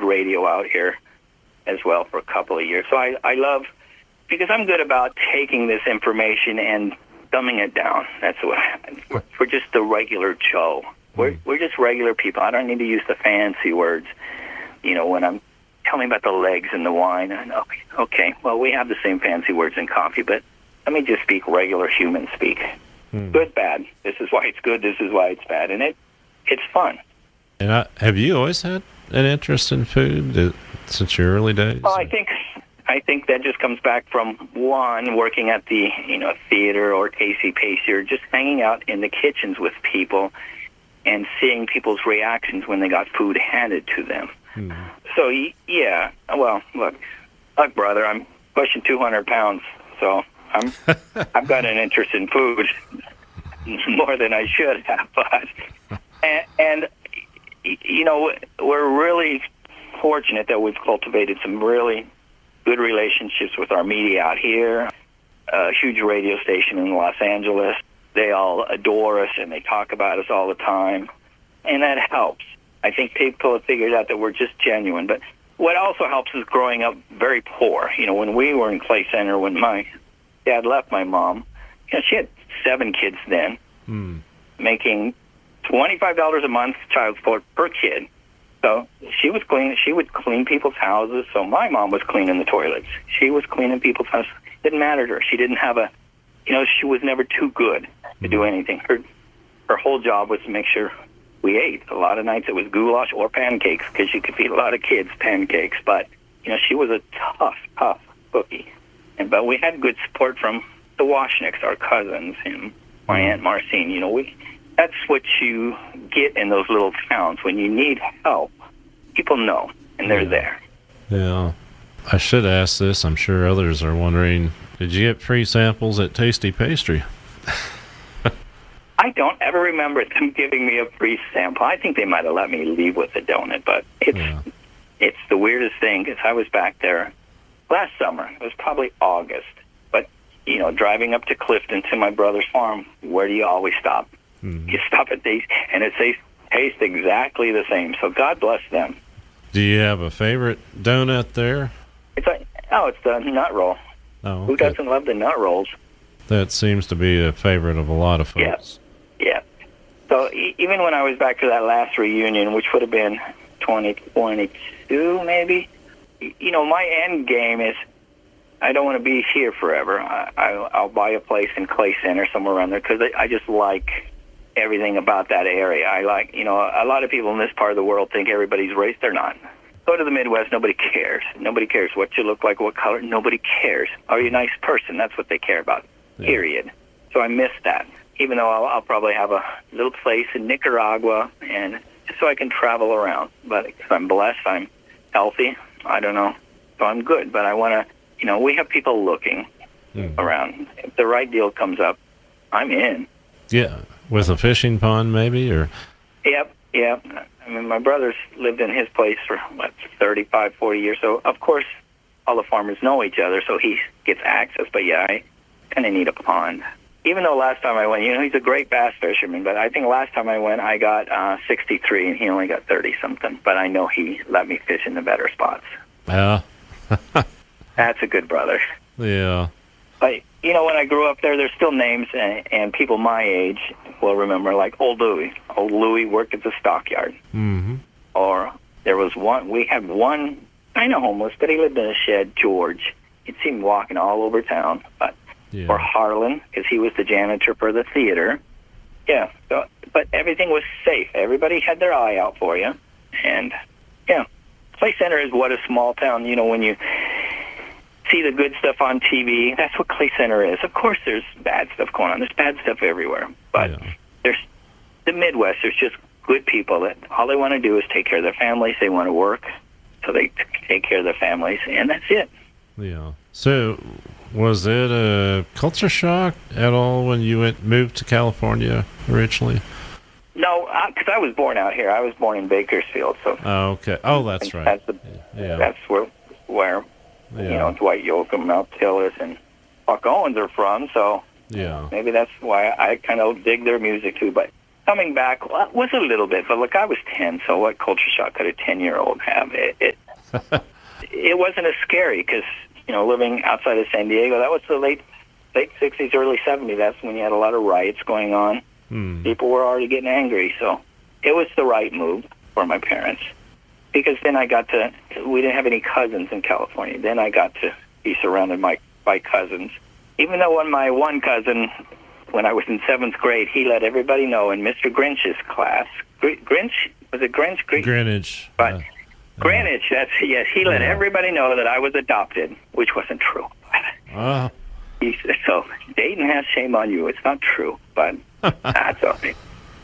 radio out here as well for a couple of years. So I love, because I'm good about taking this information and dumbing it down. That's what we're just the regular Joe. We're just regular people. I don't need to use the fancy words. When I'm telling about the legs and the wine, okay, well, we have the same fancy words in coffee, but let me just speak regular human speak. Good, bad. This is why it's good. This is why it's bad, and it's fun. And have you always had an interest in food since your early days? Well, I think that just comes back from one, working at the theater or Tasty Pastry, or just hanging out in the kitchens with people and seeing people's reactions when they got food handed to them. So yeah, well, look, brother, I'm pushing 200 pounds, so I've got an interest in food more than I should have, but and we're really fortunate that we've cultivated some really good relationships with our media out here. A huge radio station in Los Angeles. They all adore us and they talk about us all the time, and that helps. I think people have figured out that we're just genuine. But what also helps is growing up very poor. When we were in Clay Center, when my dad left my mom, she had 7 kids then, making $25 a month child support per kid. So she was clean. She would clean people's houses. So my mom was cleaning the toilets. She was cleaning people's houses. It didn't matter to her. She didn't have she was never too good to do anything. Her whole job was to make sure we ate. A lot of nights it was goulash or pancakes, because you could feed a lot of kids pancakes. But, she was a tough cookie. But we had good support from the Washnicks, our cousins, and my Aunt Marcine. That's what you get in those little towns. When you need help, people know, and they're there. Yeah. I should ask this. I'm sure others are wondering, did you get free samples at Tasty Pastry? I don't ever remember them giving me a free sample. I think they might have let me leave with a donut, but it's the weirdest thing, because I was back there last summer. It was probably August. But, driving up to Clifton to my brother's farm, where do you always stop? You stop at these, and it tastes exactly the same. So God bless them. Do you have a favorite donut there? It's the nut roll. Oh, okay. Who doesn't love the nut rolls? That seems to be a favorite of a lot of folks. Yeah. So even when I was back to that last reunion, which would have been 2022 maybe, my end game is I don't want to be here forever. I'll buy a place in Clay Center, somewhere around there, because I just like everything about that area. I like, a lot of people in this part of the world think everybody's race. They're not. Go to the Midwest, nobody cares. Nobody cares what you look like, what color. Nobody cares. Are you a nice person? That's what they care about, period. So I miss that, even though I'll probably have a little place in Nicaragua, and just so I can travel around. But if I'm blessed, I'm healthy, I don't know, so I'm good. But I want to, we have people looking around. If the right deal comes up, I'm in. Yeah. With a fishing pond, maybe, or? Yep. I mean, my brother's lived in his place for, 35, 40 years. So, of course, all the farmers know each other, so he gets access. But, yeah, I kind of need a pond. Even though last time I went, he's a great bass fisherman, but I think last time I went, I got 63, and he only got 30-something. But I know he let me fish in the better spots. Yeah. That's a good brother. Yeah. But, when I grew up there's still names, and people my age will remember, like Old Louie. Old Louie worked at the stockyard. Mm-hmm. Or there was we had one kind of homeless, but he lived in a shed, George. You'd see him walking all over town. But or Harlan, because he was the janitor for the theater. Yeah, so, but everything was safe. Everybody had their eye out for you. And, Clay Center is what a small town, when you see the good stuff on TV, that's what Clay Center is. Of course there's bad stuff going on. There's bad stuff everywhere. But there's the Midwest, there's just good people that all they want to do is take care of their families. They want to work, so they take care of their families, and that's it. Yeah. So was it a culture shock at all when you moved to California originally? No, because I was born out here. I was born in Bakersfield. So. Oh, okay. Oh, that's right. That's where Dwight Yoakam, Mel Tillis, and Buck Owens are from. So maybe that's why I kind of dig their music too. But coming back was a little bit, but look, I was 10, so what culture shock could a 10-year-old have? It wasn't as scary because, living outside of San Diego, that was the late 60s, early 70s. That's when you had a lot of riots going on. People were already getting angry, so it was the right move for my parents. Because then we didn't have any cousins in California. Then I got to be surrounded by cousins. Even though my one cousin, when I was in 7th grade, he let everybody know in Mr. Grinch's class. Grinch? Was it Grinch? Greenwich. But Greenwich, yes, he let everybody know that I was adopted, which wasn't true. He said, so Dayton has shame on you. It's not true, but that's okay.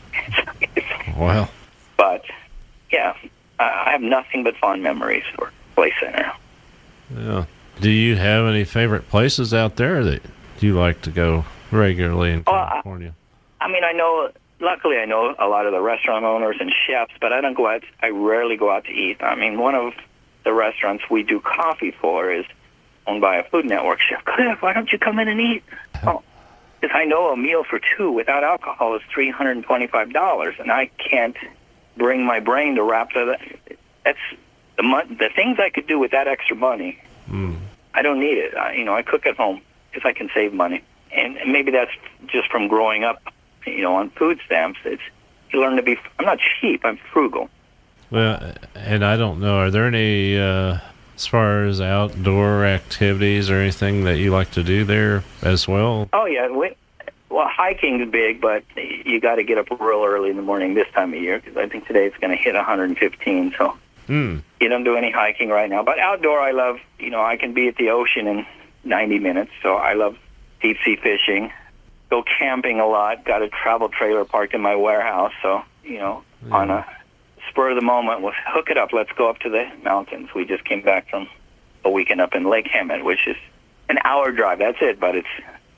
Wow. But, yeah, I have nothing but fond memories for Play Center. Yeah. Do you have any favorite places out there that you like to go regularly in California? Luckily I know a lot of the restaurant owners and chefs, but I rarely go out to eat. One of the restaurants we do coffee for is owned by a Food Network chef. Cliff, why don't you come in and eat? Oh, because I know a meal for two without alcohol is $325, and I can't bring my brain to wrap that. That's the things I could do with that extra money. I don't need it. I cook at home because I can save money, and maybe that's just from growing up, on food stamps. You learn to be. I'm not cheap. I'm frugal. Well, and I don't know. Are there any, as far as outdoor activities or anything that you like to do there as well? Oh yeah. Hiking is big, but you got to get up real early in the morning this time of year because I think today it's going to hit 115. So. You don't do any hiking right now. But outdoor, I love, I can be at the ocean in 90 minutes, so I love deep-sea fishing. Go camping a lot. Got a travel trailer parked in my warehouse, so, on a spur of the moment, we'll hook it up. Let's go up to the mountains. We just came back from a weekend up in Lake Hemet, which is an hour drive. That's it, but it's,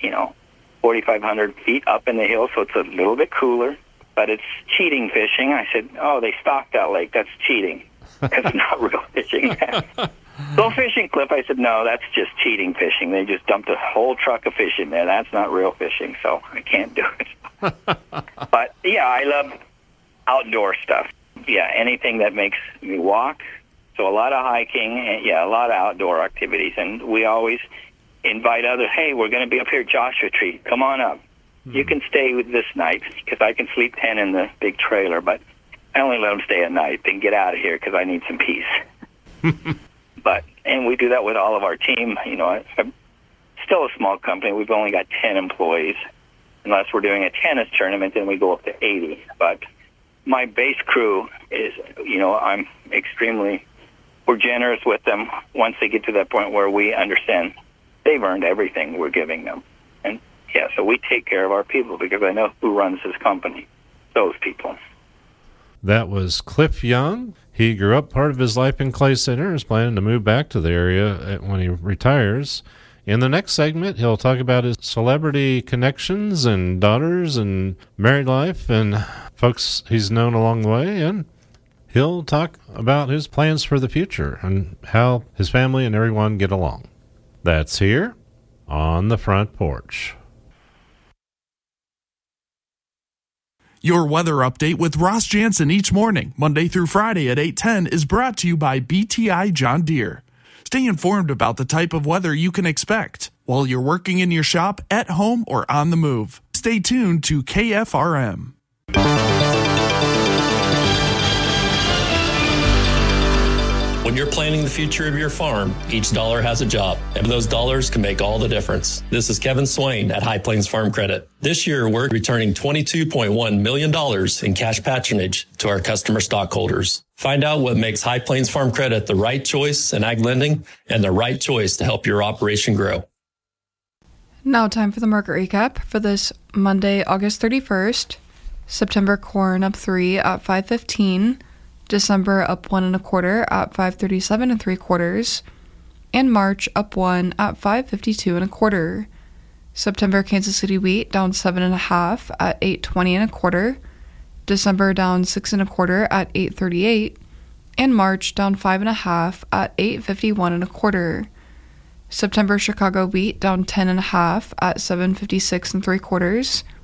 4,500 feet up in the hill, so it's a little bit cooler. But it's cheating fishing. I said, they stocked that lake. That's cheating. That's not real fishing. Go fishing, Cliff. I said, no, that's just cheating fishing. They just dumped a whole truck of fish in there. That's not real fishing, so I can't do it. But, yeah, I love outdoor stuff. Yeah, anything that makes me walk. So a lot of hiking, and, a lot of outdoor activities. And we always invite others, hey, we're going to be up here at Joshua Tree. Come on up. You can stay with this night because I can sleep 10 in the big trailer, but I only let them stay at night. Then get out of here because I need some peace. And we do that with all of our team. I'm still a small company. We've only got 10 employees. Unless we're doing a tennis tournament, then we go up to 80. But my base crew is, we're generous with them once they get to that point where we understand they've earned everything we're giving them. And, so we take care of our people because I know who runs this company, those people. That was Cliff Young. He grew up part of his life in Clay Center, is planning to move back to the area when he retires. In the next segment, he'll talk about his celebrity connections and daughters and married life and folks he's known along the way. And he'll talk about his plans for the future and how his family and everyone get along. That's here on the Front Porch. Your weather update with Ross Jansen each morning, Monday through Friday at 8:10, is brought to you by BTI John Deere. Stay informed about the type of weather you can expect while you're working in your shop, at home, or on the move. Stay tuned to KFRM. When you're planning the future of your farm, each dollar has a job, and those dollars can make all the difference. This is Kevin Swain at High Plains Farm Credit. This year, we're returning $22.1 million in cash patronage to our customer stockholders. Find out what makes High Plains Farm Credit the right choice in ag lending and the right choice to help your operation grow. Now time for the market recap for this Monday, August 31st. September corn up 3 at 5.15. December up 1 1/4 at 5.37 3/4, and March up 1 at 5.52 1/4. September Kansas City wheat down 7 1/2 at 8.20 1/4. December down 6 1/4 at 8.38, and March down 5 1/2 at 8.51 1/4. September Chicago wheat down 10 1/2 at 7.56 3/4.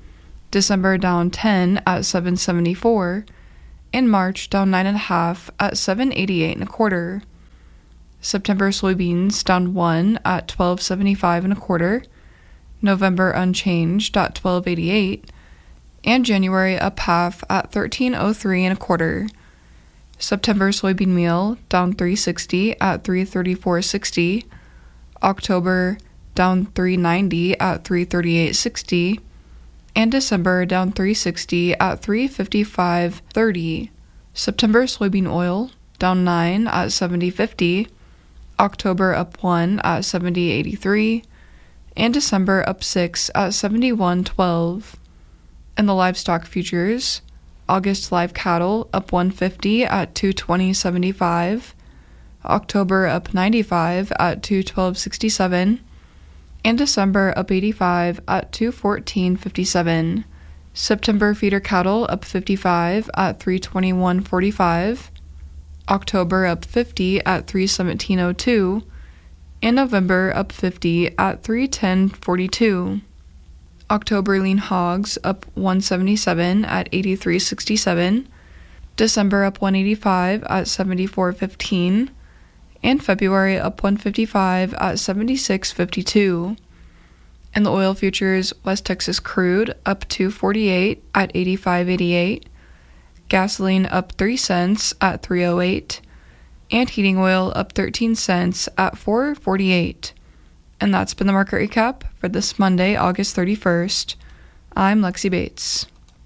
December down 10 at 7.74, and March down 9.5 at 7.88 1/4. September soybeans down 1 at 12.75 1/4. November unchanged at 12.88, and January up half at 13.03 1/4. September soybean meal down 3.60 at 3.34.60. October down 3.90 at 3.38.60, and December down 3.60 at 3.55.30. September soybean oil down 9 at 70.50. October up 1 at 70.83, and December up 6 at 71.12. In the livestock futures, August live cattle up 150 at 220.75, October up 95 at 212.67, and December up 85 at 214.57. September feeder cattle up 55 at 321.45, October up 50 at 317.02, and November up 50 at 310.42. October lean hogs up 177 at 83.67, December up 185 at 74.15, and February up 155 at 76.52. In the oil futures, West Texas crude up 248 at 85.88, gasoline up 3 cents at 3.08, and heating oil up 13 cents at 4.48. And that's been the market recap for this Monday, August 31st. I'm Lexi Bates.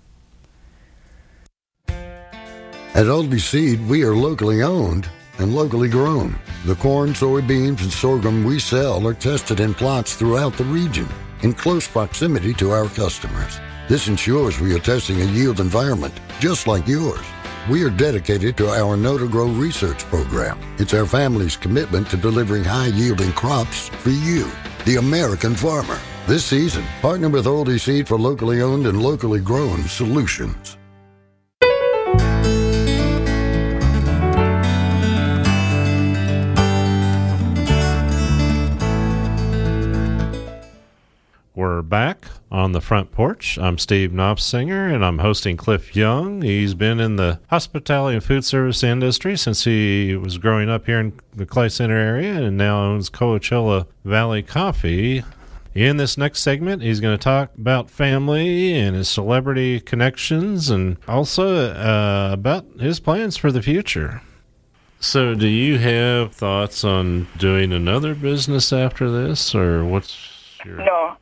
At Oldie Seed, we are locally owned and locally grown. The corn, soybeans, and sorghum we sell are tested in plots throughout the region in close proximity to our customers. This ensures we are testing a yield environment just like yours. We are dedicated to our Know to Grow research program. It's our family's commitment to delivering high-yielding crops for you, the American farmer. This season, partner with Oldie Seed for locally owned and locally grown solutions. We're back on the front porch. I'm Steve Knopfsinger, and I'm hosting Cliff Young. He's been in the hospitality and food service industry since he was growing up here in the Clay Center area and now owns Coachella Valley Coffee. In this next segment, he's going to talk about family and his celebrity connections and also about his plans for the future. So do you have thoughts on doing another business after this, or what's your... No,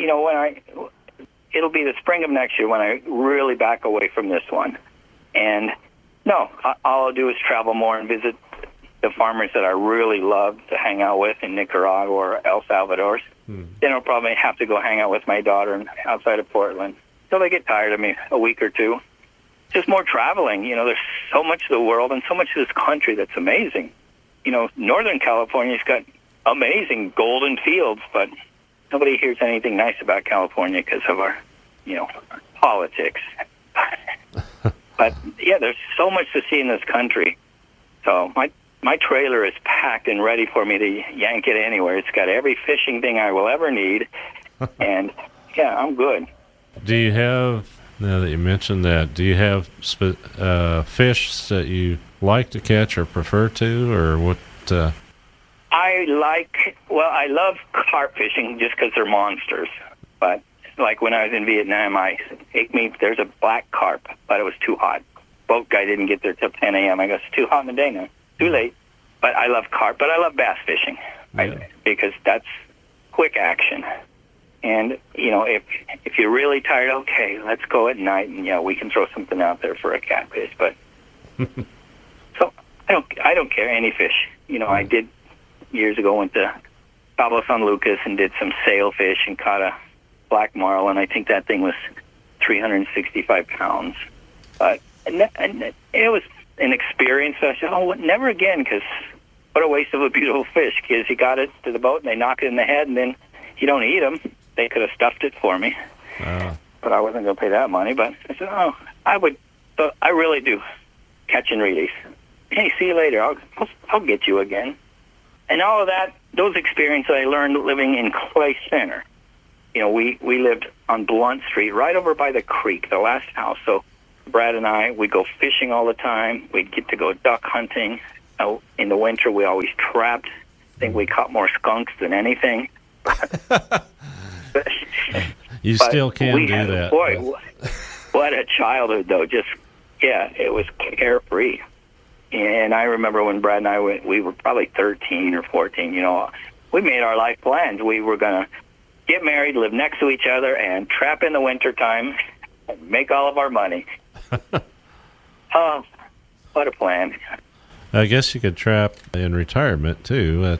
it'll be the spring of next year when I really back away from this one. And no, all I'll do is travel more and visit the farmers that I really love to hang out with in Nicaragua or El Salvador. Then I'll probably have to go hang out with my daughter outside of Portland till they get tired of me a week or two. Just more traveling. There's so much of the world and so much of this country that's amazing. Northern California's got amazing golden fields, but nobody hears anything nice about California because of our, politics. But, yeah, there's so much to see in this country. So my trailer is packed and ready for me to yank it anywhere. It's got every fishing thing I will ever need. And, yeah, I'm good. Do you have, now that you mentioned that, do you have fish that you like to catch or prefer to, or what? I love carp fishing just because they're monsters. But like when I was in Vietnam, there's a black carp, but it was too hot. Boat guy didn't get there till 10 a.m. I go, it's too hot in the day now. Too late. But I love carp, but I love bass fishing because that's quick action. And, if you're really tired, okay, let's go at night, and, we can throw something out there for a catfish. But so I don't care any fish. I did years ago, went to Cabo San Lucas and did some sailfish and caught a black marlin. I think that thing was 365 pounds. But and it was an experience. I said, never again, because what a waste of a beautiful fish, because you got it to the boat and they knock it in the head and then you don't eat them. They could have stuffed it for me. But I wasn't going to pay that money. But I said, I would. So I really do catch and release. Hey, see you later. I'll get you again. And all of that, those experiences I learned living in Clay Center. we lived on Blunt Street, right over by the creek, the last house. So Brad and I, we'd go fishing all the time. We'd get to go duck hunting. In the winter, we always trapped. I think we caught more skunks than anything. You still can do that. Boy, what a childhood, though. Just, it was carefree. And I remember when Brad and I we were probably 13 or 14, we made our life plans. We were going to get married, live next to each other, and trap in the wintertime and make all of our money. Oh, what a plan. I guess you could trap in retirement, too.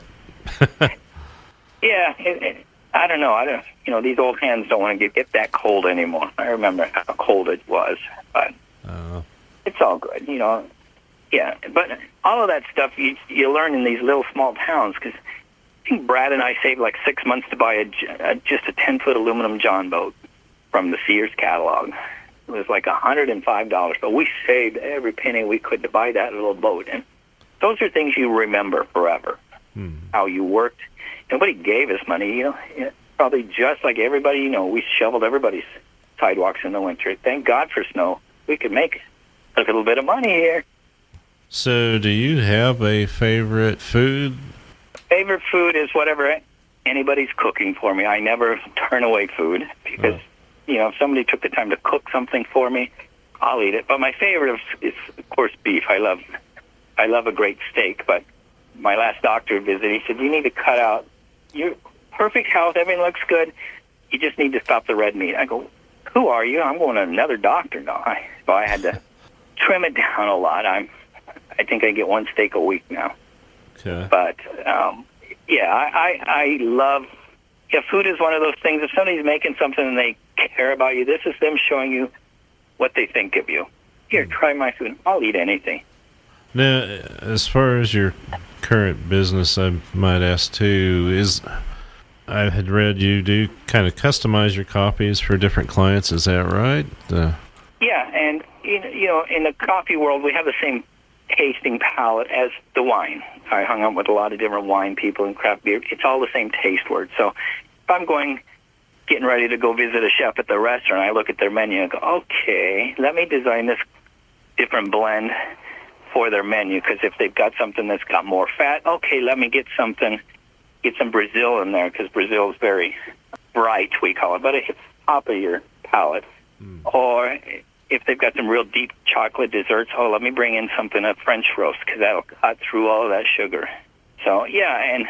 Yeah, I don't know. These old hands don't want to get that cold anymore. I remember how cold it was, but it's all good, Yeah, but all of that stuff you learn in these little small towns, because I think Brad and I saved like 6 months to buy just a 10-foot aluminum John boat from the Sears catalog. It was like $105, but we saved every penny we could to buy that little boat. And those are things you remember forever, how you worked. Nobody gave us money, probably just like everybody, we shoveled everybody's sidewalks in the winter. Thank God for snow. We could make a little bit of money here. So do you have a favorite food? Favorite food is whatever anybody's cooking for me. I never turn away food because, if somebody took the time to cook something for me, I'll eat it. But my favorite is of course, beef. I love a great steak, but my last doctor visit, he said, you need to cut out your perfect health. Everything looks good. You just need to stop the red meat. I go, who are you? I'm going to another doctor now. So I had to trim it down a lot. I think I get one steak a week now. Okay. But, I love, food is one of those things. If somebody's making something and they care about you, this is them showing you what they think of you. Here, try my food. I'll eat anything. Now, as far as your current business, I might ask too, I had read you do kind of customize your coffees for different clients. Is that right? Yeah, and in the coffee world, we have the same tasting palette as the wine. I hung out with a lot of different wine people and craft beer. It's all the same taste word. So if I'm getting ready to go visit a chef at the restaurant, I look at their menu and go, okay, let me design this different blend for their menu, because if they've got something that's got more fat, okay, let me get some Brazil in there, because Brazil is very bright, we call it, but it hits the top of your palate. Or if they've got some real deep chocolate desserts, let me bring in something, a French roast, because that'll cut through all of that sugar. So, and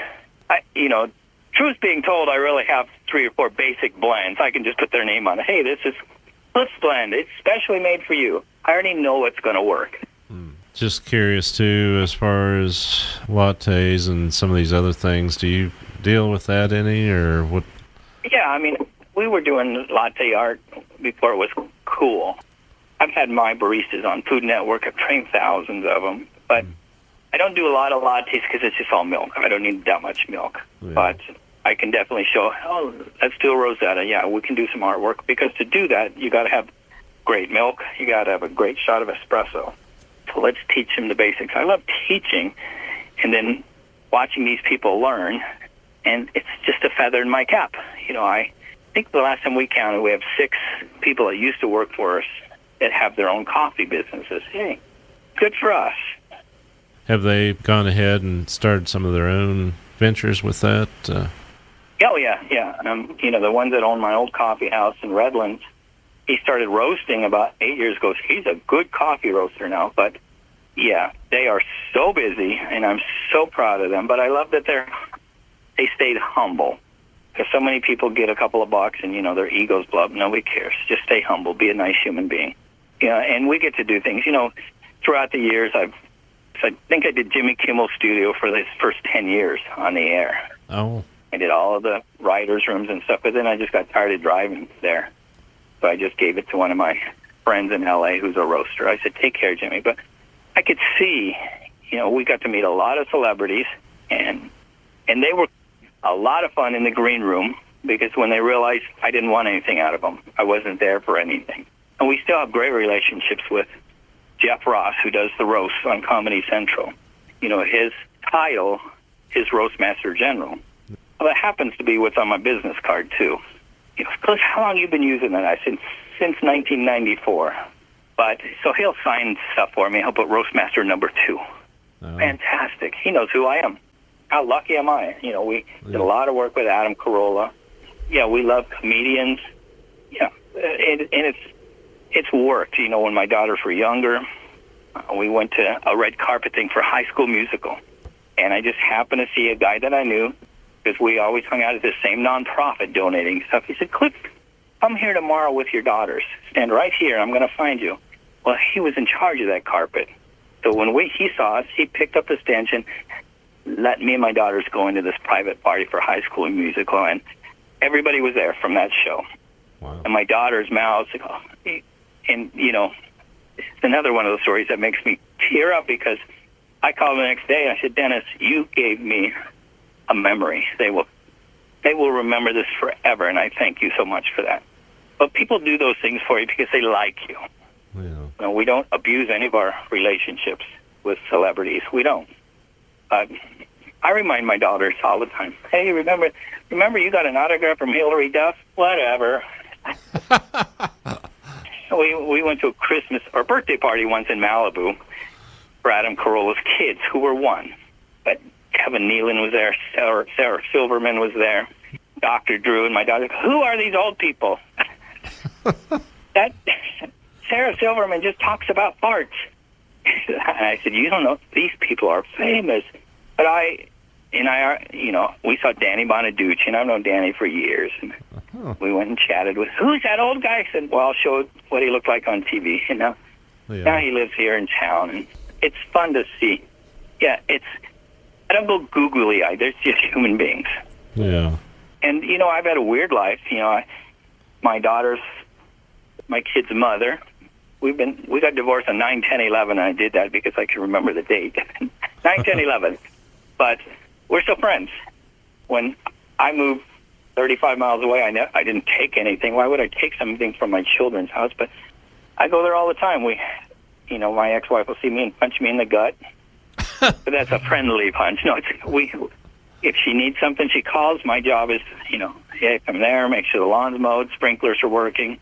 truth being told, I really have 3 or 4 basic blends. I can just put their name on it. Hey, this is Cliff's blend. It's specially made for you. I already know it's going to work. Just curious, too, as far as lattes and some of these other things, do you deal with that any, or what? Yeah, we were doing latte art before it was cool. I've had my baristas on Food Network. I've trained thousands of them, but I don't do a lot of lattes because it's just all milk. I don't need that much milk. Yeah. But I can definitely show, let's do a Rosetta. Yeah, we can do some artwork, because to do that, you got to have great milk. You got to have a great shot of espresso. So let's teach them the basics. I love teaching and then watching these people learn, and it's just a feather in my cap. I think the last time we counted, we have 6 people that used to work for us that have their own coffee businesses. Hey, good for us. Have they gone ahead and started some of their own ventures with that? Oh, yeah. The ones that own my old coffee house in Redlands, he started roasting about 8 years ago. He's a good coffee roaster now, but they are so busy, and I'm so proud of them. But I love that they stayed humble, because so many people get a couple of bucks and their egos blow up. Nobody cares. Just stay humble. Be a nice human being. And we get to do things. Throughout the years, I think I did Jimmy Kimmel's studio for the first 10 years on the air. Oh. I did all of the writers' rooms and stuff, but then I just got tired of driving there. So I just gave it to one of my friends in L.A. who's a roaster. I said, take care, Jimmy. But I could see, we got to meet a lot of celebrities, and they were a lot of fun in the green room, because when they realized I didn't want anything out of them, I wasn't there for anything. And we still have great relationships with Jeff Ross, who does the roast on Comedy Central. His title is Roastmaster General. Well, that happens to be what's on my business card, too. He goes, Cliff, how long have you been using that? I said, since 1994. But so he'll sign stuff for me. He'll put Roastmaster number 2. Oh. Fantastic. He knows who I am. How lucky am I? We did a lot of work with Adam Carolla. Yeah, we love comedians. Yeah, and it's worked. When my daughters were younger, we went to a red carpet thing for High School Musical. And I just happened to see a guy that I knew, because we always hung out at the same nonprofit donating stuff. He said, Cliff, come here tomorrow with your daughters. Stand right here, I'm going to find you. Well, he was in charge of that carpet. So when he saw us, he picked up the stench and let me and my daughters go into this private party for High School Musical, and everybody was there from that show. Wow. And my daughter's mouths, and it's another one of those stories that makes me tear up, because I called the next day and I said, Dennis, you gave me a memory. They will remember this forever, and I thank you so much for that. But people do those things for you because they like you. Yeah. We don't abuse any of our relationships with celebrities. We don't. I remind my daughters all the time, hey, remember you got an autograph from Hillary Duff? Whatever. We went to a Christmas or birthday party once in Malibu for Adam Carolla's kids, who were 1. But Kevin Nealon was there, Sarah Silverman was there, Dr. Drew, and my daughter, who are these old people? That Sarah Silverman just talks about farts. And I said, you don't know, these people are famous. But we saw Danny Bonaducci, and I've known Danny for years. And we went and chatted with, who's that old guy? I said, well, I'll show what he looked like on TV. Now he lives here in town, and it's fun to see. Yeah, I don't go googly-eyed. There's just human beings. Yeah. And, I've had a weird life. My kid's mother, we got divorced on 9/10/11, and I did that because I can remember the date. 9/10/11. But we're still friends. When I moved 35 miles away, I didn't take anything. Why would I take something from my children's house? But I go there all the time. My ex-wife will see me and punch me in the gut. But that's a friendly punch. No, if she needs something, she calls. My job is, hey, come there, make sure the lawn's mowed, sprinklers are working.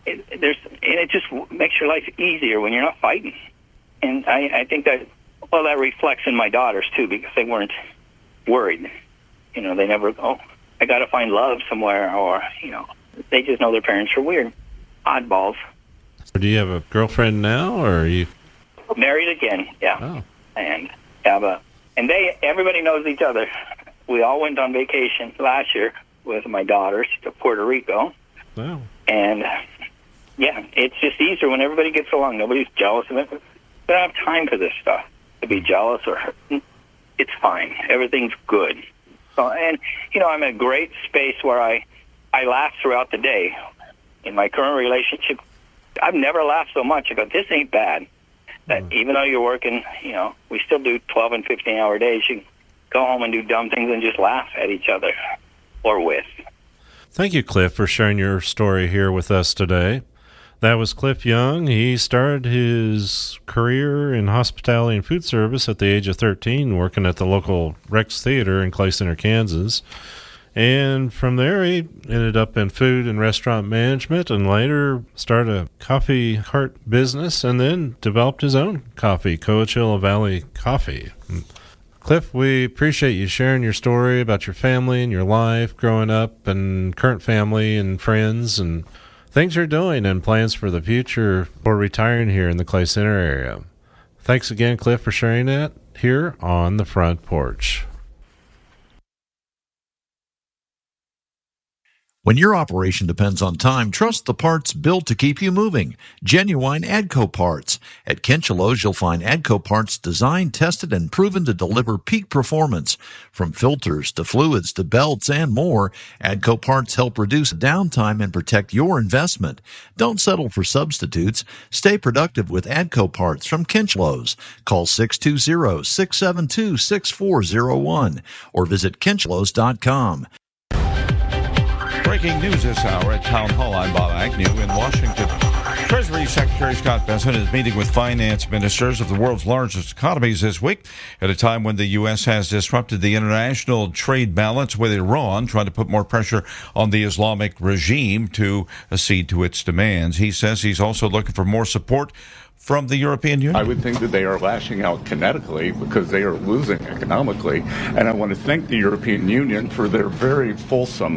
It just makes your life easier when you're not fighting. And I think that reflects in my daughters, too, because they weren't worried. They never go, I got to find love somewhere, or, they just know their parents are weird. Oddballs. Do you have a girlfriend now, or are you? Married again, yeah. Oh. And everybody knows each other. We all went on vacation last year with my daughters to Puerto Rico. Wow. And, it's just easier when everybody gets along. Nobody's jealous of it. We don't have time for this stuff, to be jealous or hurt. It's fine. Everything's good. So, and, I'm in a great space where I laugh throughout the day. In my current relationship, I've never laughed so much. I go, this ain't bad. That even though you're working, we still do 12 and 15-hour days. You go home and do dumb things and just laugh at each other or with. Thank you, Cliff, for sharing your story here with us today. That was Cliff Young. He started his career in hospitality and food service at the age of 13, working at the local Rex Theater in Clay Center, Kansas. And from there, he ended up in food and restaurant management, and later started a coffee cart business, and then developed his own coffee, Coachella Valley Coffee. Cliff, we appreciate you sharing your story about your family and your life growing up, and current family and friends, and things you're doing and plans for the future for retiring here in the Clay Center area. Thanks again, Cliff, for sharing that here on The Front Porch. When your operation depends on time, trust the parts built to keep you moving. Genuine AGCO parts. At Kinchelo's, you'll find AGCO parts designed, tested, and proven to deliver peak performance. From filters to fluids to belts and more, AGCO parts help reduce downtime and protect your investment. Don't settle for substitutes. Stay productive with AGCO parts from Kinchelo's. Call 620-672-6401 or visit kinchelos.com. Breaking news this hour at Town Hall. I'm Bob Agnew in Washington. Treasury Secretary Scott Bessent is meeting with finance ministers of the world's largest economies this week at a time when the U.S. has disrupted the international trade balance with Iran, trying to put more pressure on the Islamic regime to accede to its demands. He says he's also looking for more support from the European Union. I would think that they are lashing out kinetically because they are losing economically. And I want to thank the European Union for their very fulsome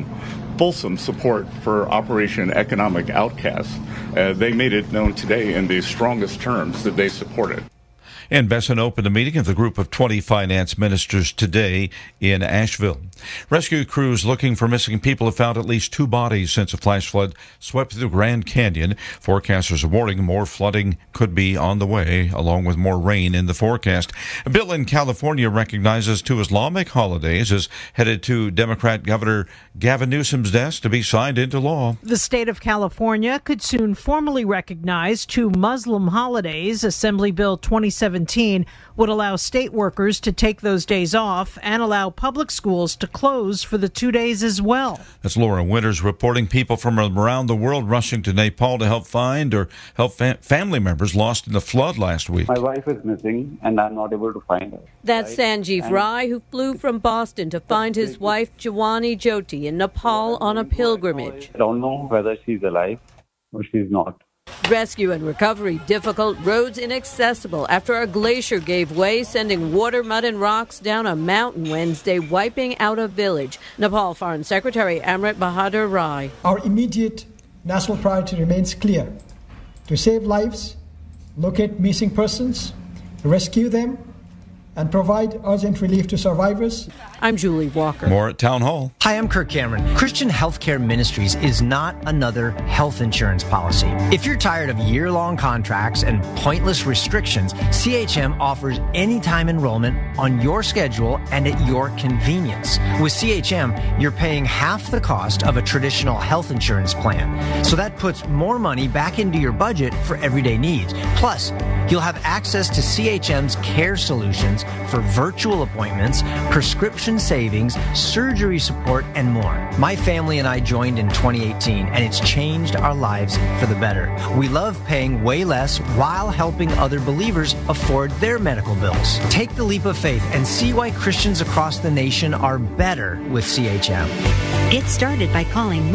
support for Operation Economic Outcast. They made it known today in the strongest terms that they support it. And Bessent opened a meeting of the group of 20 finance ministers today in Asheville. Rescue crews looking for missing people have found at least 2 bodies since a flash flood swept through the Grand Canyon. Forecasters are warning more flooding could be on the way, along with more rain in the forecast. A bill in California recognizes 2 Islamic holidays is headed to Democrat Governor Gavin Newsom's desk to be signed into law. The state of California could soon formally recognize 2 Muslim holidays. Assembly Bill 2017 would allow state workers to take those days off and allow public schools to close for the 2 days as well. That's Laura Winters reporting. People from around the world rushing to Nepal to help find or help family members lost in the flood last week. My wife is missing and I'm not able to find her. That's Sanjeev Rai, who flew from Boston to find his wife Jawani Jyoti in Nepal on a pilgrimage. I don't know whether she's alive or she's not. Rescue and recovery difficult, roads inaccessible after a glacier gave way, sending water, mud, and rocks down a mountain Wednesday, wiping out a village. Nepal Foreign Secretary Amrit Bahadur Rai. Our immediate national priority remains clear: to save lives, locate missing persons, rescue them, and provide urgent relief to survivors. I'm Julie Walker. More at Town Hall. Hi, I'm Kirk Cameron. Christian Healthcare Ministries is not another health insurance policy. If you're tired of year-long contracts and pointless restrictions, CHM offers anytime enrollment on your schedule and at your convenience. With CHM, you're paying half the cost of a traditional health insurance plan. So that puts more money back into your budget for everyday needs. Plus, you'll have access to CHM's care solutions for virtual appointments, prescription savings, surgery support, and more. My family and I joined in 2018, and it's changed our lives for the better. We love paying way less while helping other believers afford their medical bills. Take the leap of faith and see why Christians across the nation are better with CHM. Get started by calling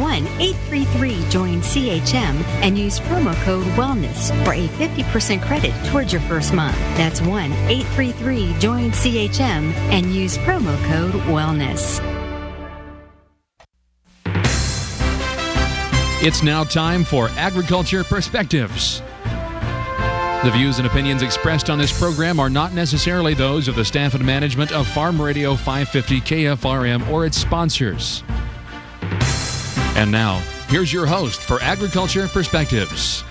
1-833-JOIN-CHM and use promo code WELLNESS for a 50% credit towards your first month. That's 1-833-JOIN-CHM and use promo code WELLNESS. It's now time for Agriculture Perspectives. The views and opinions expressed on this program are not necessarily those of the staff and management of Farm Radio 550 KFRM or its sponsors. And now, here's your host for Agriculture Perspectives.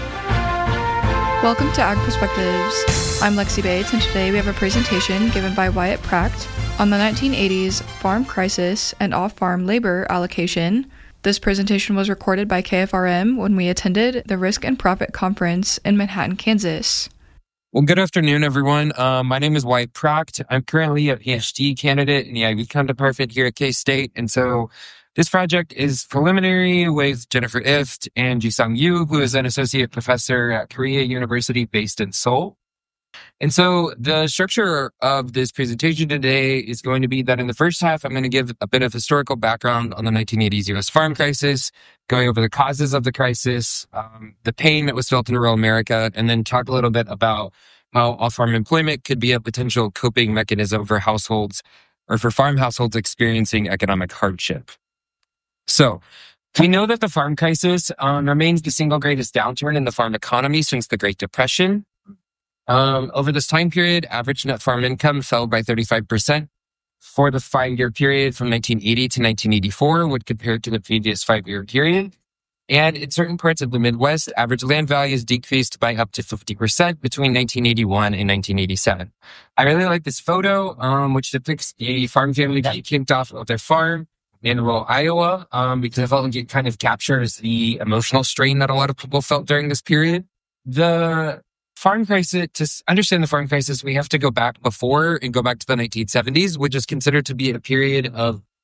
Welcome to Ag Perspectives. I'm Lexi Bates, and today we have a presentation given by Wyatt Pracht on the 1980s farm crisis and off-farm labor allocation. This presentation was recorded by KFRM when we attended the Risk and Profit Conference in Manhattan, Kansas. Well, good afternoon, everyone. My name is Wyatt Pracht. I'm currently a PhD candidate in the Ag Econ department here at K-State, and so this project is preliminary with Jennifer Ift and Jisung Yu, who is an associate professor at Korea University based in Seoul. And so the structure of this presentation today is going to be that in the first half, I'm going to give a bit of historical background on the 1980s U.S. farm crisis, going over the causes of the crisis, the pain that was felt in rural America, and then talk a little bit about how off-farm employment could be a potential coping mechanism for households or for farm households experiencing economic hardship. So, we know that the farm crisis remains the single greatest downturn in the farm economy since the Great Depression. Over this time period, average net farm income fell by 35% for the 5-year period from 1980 to 1984 when compared to the previous 5-year period. And in certain parts of the Midwest, average land values decreased by up to 50% between 1981 and 1987. I really like this photo, which depicts a farm family that kicked off of their farm in rural Iowa, because I felt like it kind of captures the emotional strain that a lot of people felt during this period. The farm crisis, to understand the farm crisis, we have to go back before and go back to the 1970s, which is considered to be a period of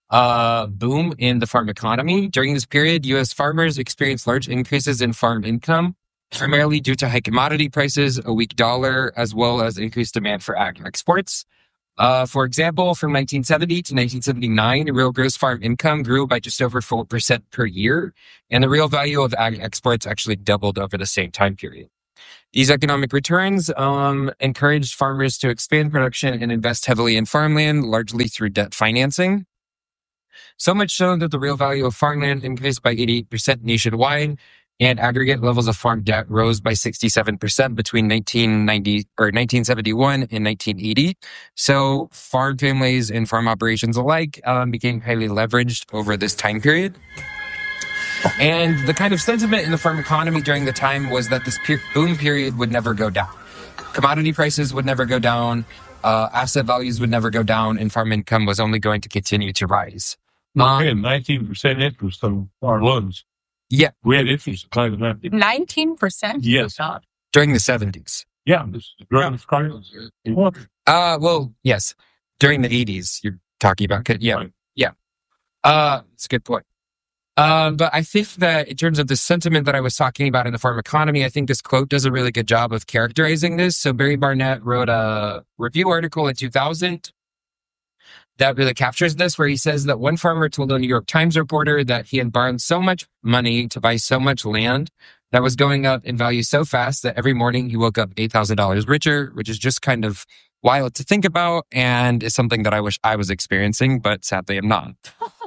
boom in the farm economy. During this period, U.S. farmers experienced large increases in farm income, primarily due to high commodity prices, a weak dollar, as well as increased demand for ag exports. For example, from 1970 to 1979, real gross farm income grew by just over 4% per year, and the real value of ag exports actually doubled over the same time period. These economic returns encouraged farmers to expand production and invest heavily in farmland, largely through debt financing. So much so that the real value of farmland increased by 88% nationwide, and aggregate levels of farm debt rose by 67% between 1971 and 1980. So farm families and farm operations alike became highly leveraged over this time period. And the kind of sentiment in the farm economy during the time was that this boom period would never go down. Commodity prices would never go down, asset values would never go down, and farm income was only going to continue to rise. We had 19% interest on our loans. Yeah. We had interest kind of 19%? Yes. During the 70s. Yeah. This is during the crisis. Well, yes. During the 80s, you're talking about. Yeah. Right. Yeah. It's a good point. But I think that in terms of the sentiment that I was talking about in the farm economy, I think this quote does a really good job of characterizing this. So Barry Barnett wrote a review article in 2000 that really captures this, where he says that one farmer told a New York Times reporter that he had borrowed so much money to buy so much land that was going up in value so fast that every morning he woke up $8,000 richer, which is just kind of wild to think about and is something that I wish I was experiencing, but sadly I'm not.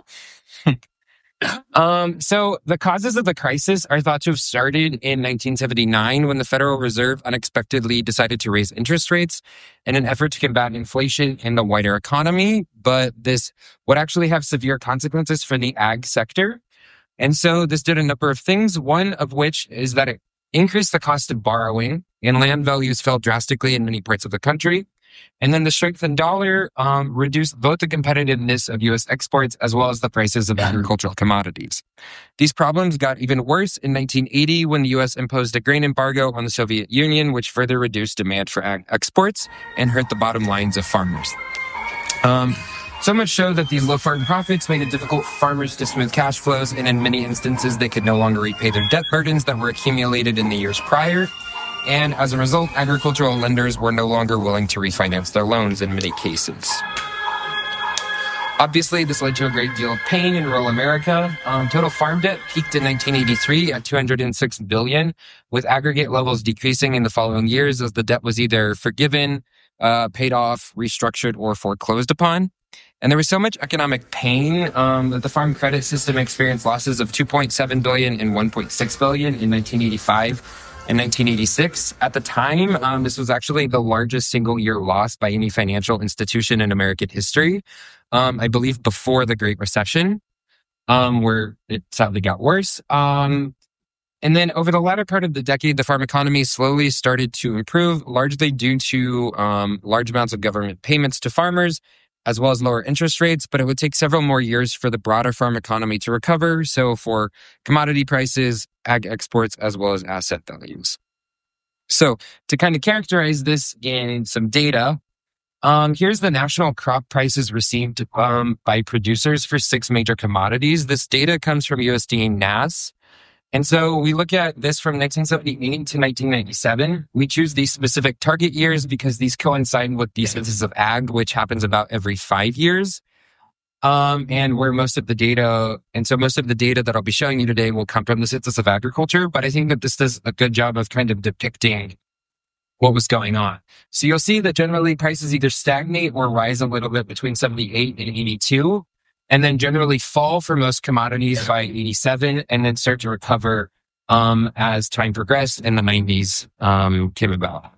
So the causes of the crisis are thought to have started in 1979 when the Federal Reserve unexpectedly decided to raise interest rates in an effort to combat inflation in the wider economy. But this would actually have severe consequences for the ag sector. And so this did a number of things, one of which is that it increased the cost of borrowing and land values fell drastically in many parts of the country. And then the strengthened dollar reduced both the competitiveness of U.S. exports as well as the prices of agricultural commodities. These problems got even worse in 1980 when the U.S. imposed a grain embargo on the Soviet Union, which further reduced demand for ag exports and hurt the bottom lines of farmers. So much so that these low farm profits made it difficult for farmers to smooth cash flows, and in many instances, they could no longer repay their debt burdens that were accumulated in the years prior. And as a result, agricultural lenders were no longer willing to refinance their loans in many cases. Obviously, this led to a great deal of pain in rural America. Total farm debt peaked in 1983 at $206 billion, with aggregate levels decreasing in the following years as the debt was either forgiven, paid off, restructured, or foreclosed upon. And there was so much economic pain that the farm credit system experienced losses of $2.7 billion and $1.6 billion in 1985. In 1986, at the time, this was actually the largest single-year loss by any financial institution in American history. I believe before the Great Recession, where it sadly got worse. And then over the latter part of the decade, the farm economy slowly started to improve, largely due to large amounts of government payments to farmers, as well as lower interest rates, but it would take several more years for the broader farm economy to recover. So for commodity prices, ag exports, as well as asset values. So to kind of characterize this in some data, here's the national crop prices received by producers for 6 major commodities. This data comes from USDA NASS. And so we look at this from 1978 to 1997. We choose these specific target years because these coincide with the census of ag, which happens about every 5 years. And where most of the data that I'll be showing you today will come from the Census of Agriculture. But I think that this does a good job of kind of depicting what was going on. So you'll see that generally prices either stagnate or rise a little bit between 78 and 82. And then generally fall for most commodities by 87 and then start to recover as time progressed and the 90s came about.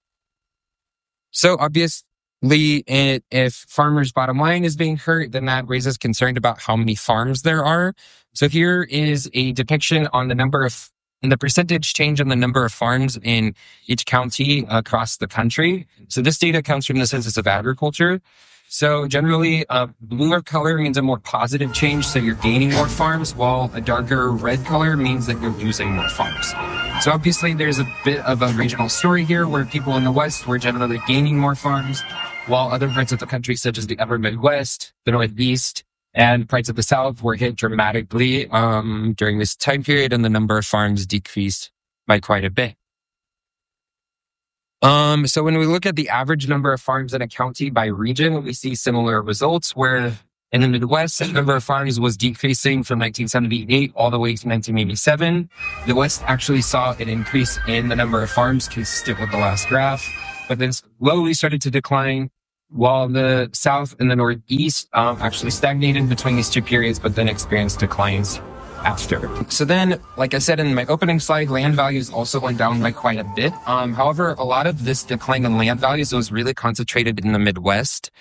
So obviously, if farmers' bottom line is being hurt, then that raises concern about how many farms there are. So here is a depiction on the percentage change in the number of farms in each county across the country. So this data comes from the Census of Agriculture. So generally, bluer color means a more positive change, so you're gaining more farms, while a darker red color means that you're losing more farms. So obviously, there's a bit of a regional story here where people in the West were generally gaining more farms, while other parts of the country, such as the upper Midwest, the Northeast, And parts of the South were hit dramatically during this time period, and the number of farms decreased by quite a bit. So when we look at the average number of farms in a county by region, we see similar results where in the Midwest, the number of farms was decreasing from 1978 all the way to 1987. The West actually saw an increase in the number of farms consistent with the last graph, but then slowly started to decline, while the South and the Northeast actually stagnated between these two periods, but then experienced declines after. So then, like I said in my opening slide, land values also went down by quite a bit. However, a lot of this decline in land values was really concentrated in the Midwest.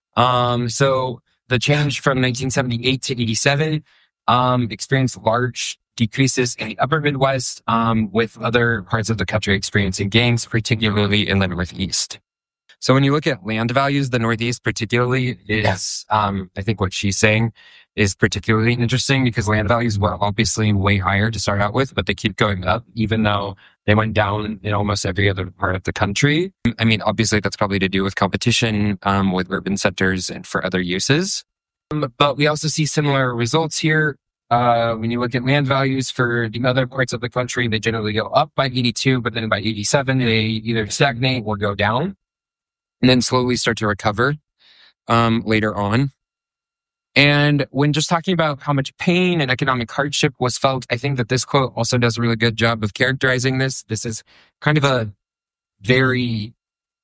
So the change from 1978 to 87 experienced large decreases in the upper Midwest, with other parts of the country experiencing gains, particularly in the Northeast. So when you look at land values, the Northeast particularly is, I think what she's saying is particularly interesting because land values were obviously way higher to start out with, but they keep going up, even though they went down in almost every other part of the country. I mean, obviously that's probably to do with competition with urban centers and for other uses. But we also see similar results here. When you look at land values for the other parts of the country, they generally go up by 82, but then by 87, they either stagnate or go down, and then slowly start to recover later on. And when just talking about how much pain and economic hardship was felt, I think that this quote also does a really good job of characterizing this. This is kind of a very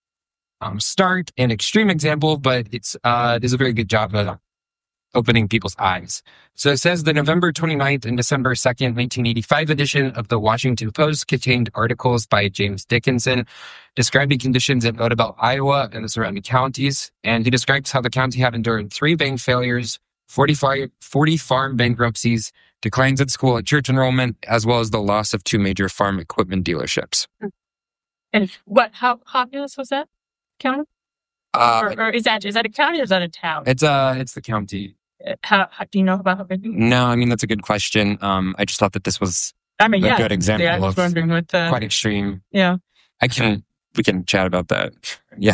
stark and extreme example, but it does a very good job of opening people's eyes. So it says the November 29th and December 2nd, 1985 edition of the Washington Post contained articles by James Dickinson describing conditions in Odebel, Iowa and the surrounding counties. And he describes how the county had endured 3 bank failures, 40 farm bankruptcies, declines in school and church enrollment, as well as the loss of 2 major farm equipment dealerships. And how populous was that county? Or is that a county or is that a town? It's the county. How do you know about how big? No, I mean, that's a good question. I just thought that this was a good example I was wondering what quite extreme. Yeah. We can chat about that. Yeah.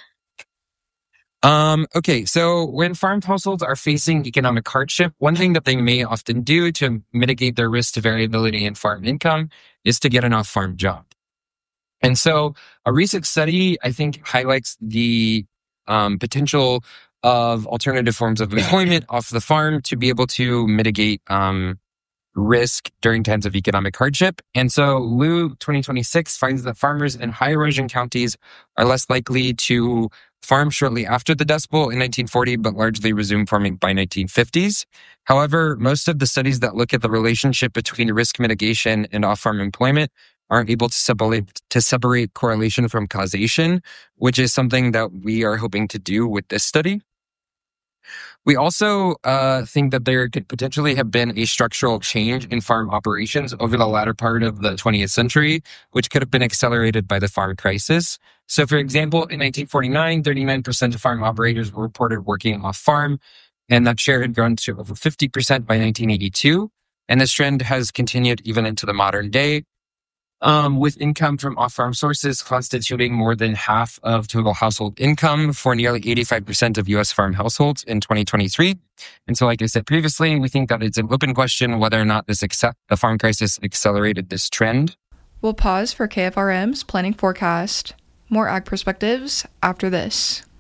Okay. So when farm households are facing economic hardship, one thing that they may often do to mitigate their risk to variability in farm income is to get an off-farm job. And so a recent study, I think, highlights the potential of alternative forms of employment off the farm to be able to mitigate risk during times of economic hardship. And so LU 2026 finds that farmers in high erosion counties are less likely to farm shortly after the Dust Bowl in 1940, but largely resume farming by 1950s. However, most of the studies that look at the relationship between risk mitigation and off-farm employment aren't able to separate correlation from causation, which is something that we are hoping to do with this study. We also think that there could potentially have been a structural change in farm operations over the latter part of the 20th century, which could have been accelerated by the farm crisis. So, for example, in 1949, 39% of farm operators were reported working off farm, and that share had grown to over 50% by 1982. And this trend has continued even into the modern day, with income from off-farm sources constituting more than half of total household income for nearly 85% of U.S. farm households in 2023. And so, like I said previously, we think that it's an open question whether or not the farm crisis accelerated this trend. We'll pause for KFRM's planning forecast. More ag perspectives after this.